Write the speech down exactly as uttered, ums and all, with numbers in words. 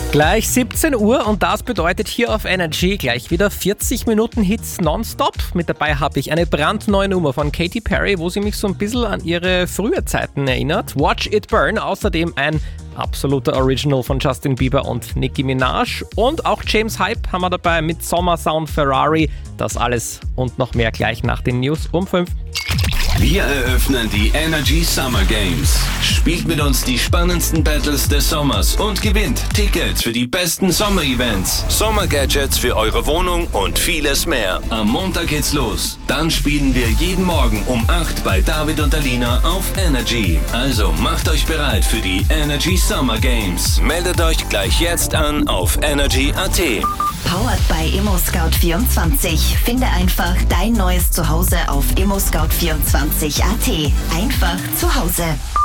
Gleich siebzehn Uhr und das bedeutet hier auf Energy gleich wieder vierzig Minuten Hits nonstop. Mit dabei habe ich eine brandneue Nummer von Katy Perry, wo sie mich so ein bisschen an ihre frühe Zeiten erinnert. Watch It Burn, außerdem ein absoluter Original von Justin Bieber und Nicki Minaj. Und auch James Hype haben wir dabei mit Sommersound Ferrari. Das alles und noch mehr gleich nach den News um fünf. Wir eröffnen die Energy Summer Games. Spielt mit uns die spannendsten Battles des Sommers und gewinnt Tickets für die besten Sommer-Events, Sommer-Gadgets für eure Wohnung und vieles mehr. Am Montag geht's los. Dann spielen wir jeden Morgen um acht bei David und Alina auf Energy. Also macht euch bereit für die Energy Summer Games. Meldet euch gleich jetzt an auf energy punkt a t. Powered by ImmoScout vierundzwanzig. Finde einfach dein neues Zuhause auf immo scout vierundzwanzig punkt a t. Einfach zu Hause.